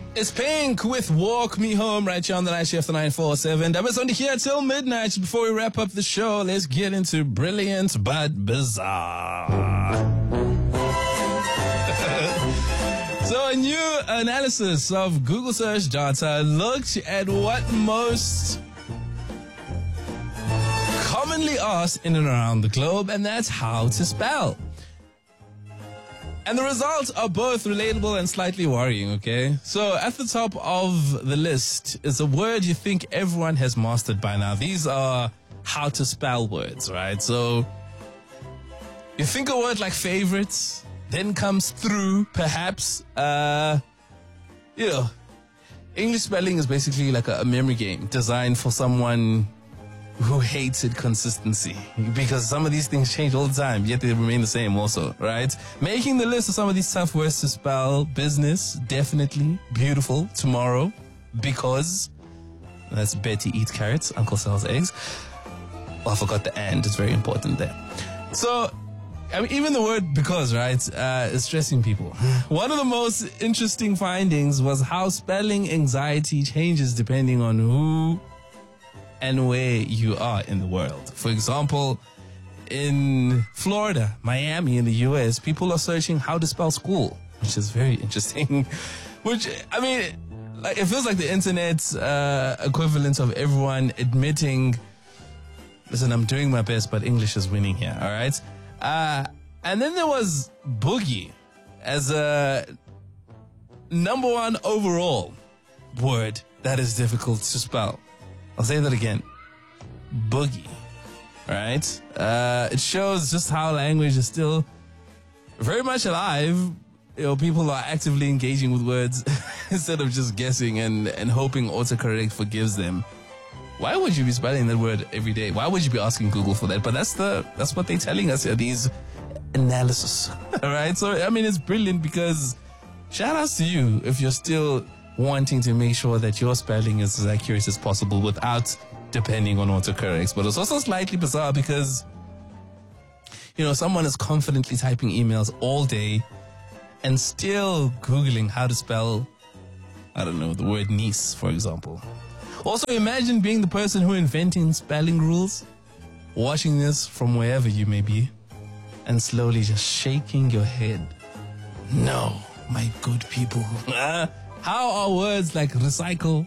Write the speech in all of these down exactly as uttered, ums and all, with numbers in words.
It's Pink with Walk Me Home right here on the night shift nine four seven. That was only here till midnight. Before we wrap up the show, let's get into brilliant but bizarre. So a new analysis of Google search data looked at what most commonly asked in and around the globe, and that's how to spell. And the results are both relatable and slightly worrying, okay? So at the top of the list is a word you think everyone has mastered by now. These are how to spell words, right? So you think a word like favorites, then comes through, perhaps. Uh, you know, English spelling is basically like a, a memory game designed for someone who hated consistency, because some of these things change all the time, yet they remain the same also, right? Making the list of some of these tough words to spell: business, definitely, beautiful, tomorrow, because, that's Betty eats carrots, Uncle sells eggs. Oh, I forgot the and, it's very important there. So, I mean, even the word because, right, uh, is stressing people. One of the most interesting findings was how spelling anxiety changes depending on who and where you are in the world. For example, in Florida, Miami, in the U S, people are searching how to spell school, which is very interesting. Which, I mean, like, it feels like the internet's uh, equivalent of everyone admitting, listen, I'm doing my best, but English is winning here, all right? Uh, and then there was boogie as a number one overall word that is difficult to spell. I'll say that again. Boogie. Right? Uh, it shows just how language is still very much alive. You know, people are actively engaging with words instead of just guessing and, and hoping autocorrect forgives them. Why would you be spelling that word every day? Why would you be asking Google for that? But that's the that's what they're telling us here, these analysis. All right? So, I mean, it's brilliant because shout outs to you if you're still wanting to make sure that your spelling is as accurate as possible without depending on autocorrects. But it's also slightly bizarre because, you know, someone is confidently typing emails all day and still Googling how to spell, I don't know, the word niece, for example. Also, imagine being the person who inventing spelling rules, watching this from wherever you may be, and slowly just shaking your head. No, my good people. How are words like recycle,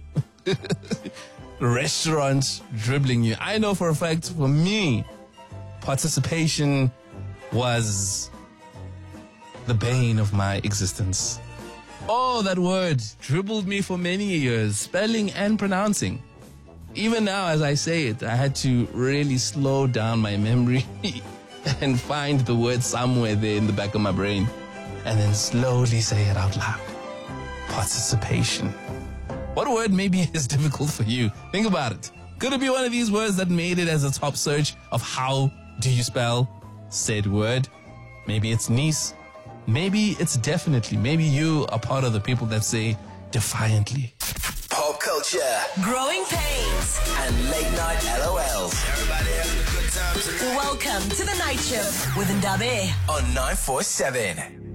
restaurant dribbling you? I know for a fact, for me, participation was the bane of my existence. Oh, that word dribbled me for many years, spelling and pronouncing. Even now, as I say it, I had to really slow down my memory and find the word somewhere there in the back of my brain, and then slowly say it out loud. Participation. What word maybe is difficult for you? Think about it. Could it be one of these words that made it as a top search of how do you spell said word? Maybe it's niece. Maybe it's definitely. Maybe you are part of the people that say defiantly. Pop culture, growing pains, and late night L O Ls. Everybody having a good time tonight. Welcome to the night shift with Ndabe on nine four seven.